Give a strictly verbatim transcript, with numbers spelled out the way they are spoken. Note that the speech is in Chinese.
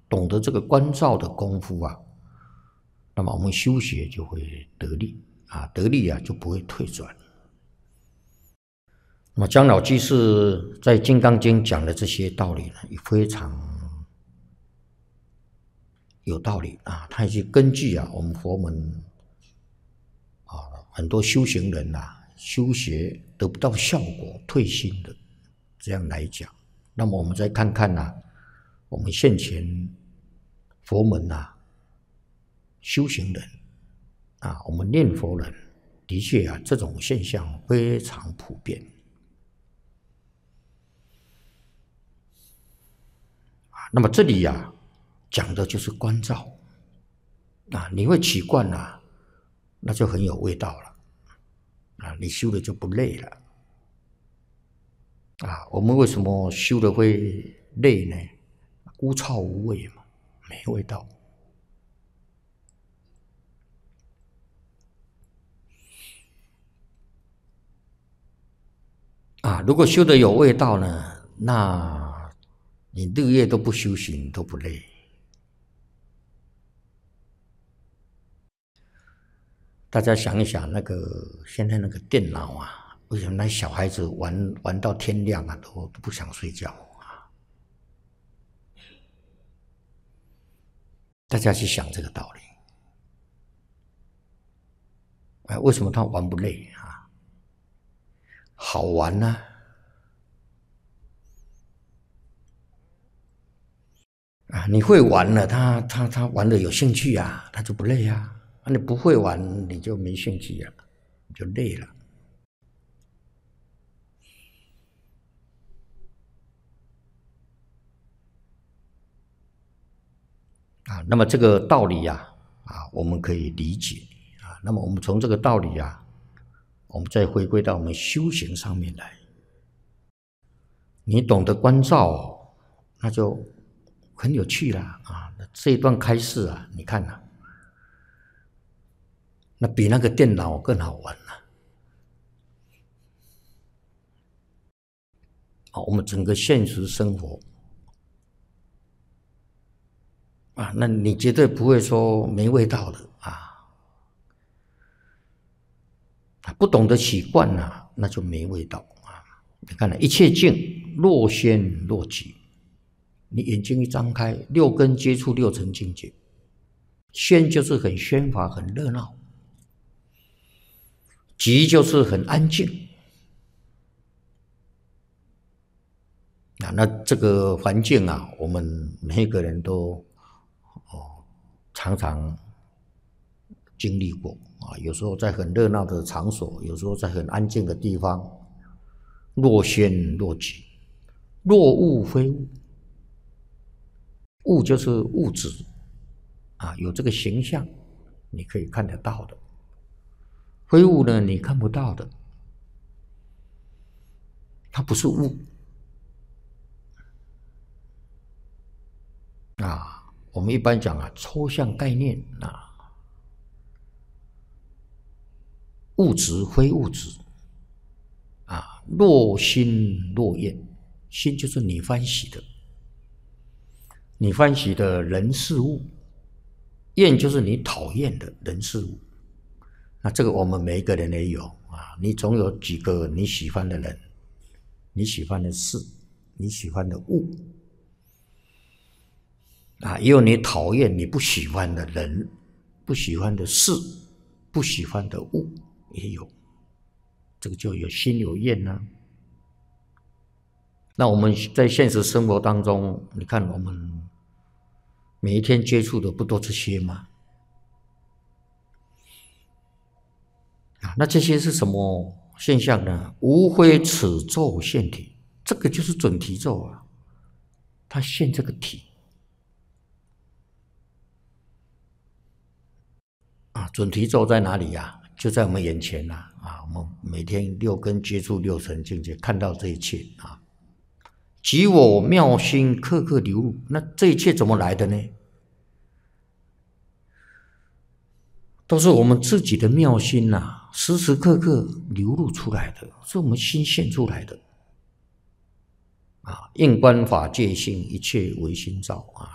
懂得这个观照的功夫啊，那么我们修学就会得力啊，得力啊就不会退转。那么姜老居士在《金刚经》讲的这些道理呢，也非常有道理啊，他也是根据啊我们佛门啊很多修行人啊修学得不到效果退心的这样来讲。那么我们再看看啊，我们现前佛门啊修行人啊，我们念佛人的确啊这种现象非常普遍。那么这里呀、啊，讲的就是观照啊，你会起观啊，那就很有味道了啊，你修的就不累了啊。我们为什么修的会累呢？枯燥无味嘛，没味道啊。如果修的有味道呢，那你日夜都不修行都不累。大家想一想，那个现在那个电脑啊，为什么那小孩子玩玩到天亮啊，都都不想睡觉啊？大家去想这个道理。哎，为什么他玩不累啊？好玩呢、啊？啊，你会玩了，他他他玩的有兴趣啊，他就不累啊。啊，你不会玩，你就没兴趣了，你就累了。啊，那么这个道理呀、啊，啊，我们可以理解啊。那么我们从这个道理啊，我们再回归到我们修行上面来。你懂得观照，那就很有趣了啊！这一段开示啊，你看啊，那比那个电脑更好玩了。啊，我们整个现实生活啊，那你绝对不会说没味道的啊！不懂得起观啊，那就没味道啊！你看了、啊，一切境若仙若寂，你眼睛一张开，六根接触六尘境界，仙就是很喧哗、很热闹，寂就是很安静。啊，那这个环境啊，我们每个人都哦常常经历过啊。有时候在很热闹的场所，有时候在很安静的地方，若仙若寂，若物非物。物就是物质啊，有这个形象，你可以看得到的；非物呢，你看不到的，它不是物。啊，我们一般讲啊，抽象概念啊，物质非物质啊，若心若厌，心就是你欢喜的，你欢喜的人事物，厌就是你讨厌的人事物。那这个我们每一个人也有啊，你总有几个你喜欢的人，你喜欢的事，你喜欢的物。啊，也有你讨厌、你不喜欢的人、不喜欢的事、不喜欢的物，也有，这个就有心有厌呢、啊。那我们在现实生活当中，你看我们每一天接触的不都这些吗？啊，那这些是什么现象呢？无非此咒现体，这个就是准提咒啊，它现这个体。啊，准提咒在哪里呀、啊？就在我们眼前呐！啊，我们每天六根接触六尘境界，看到这一切啊，即我妙心刻刻流入。那这一切怎么来的呢？都是我们自己的妙心呐、啊，时时刻刻流露出来的，是我们心现出来的。啊，应观法界性，一切唯心造啊。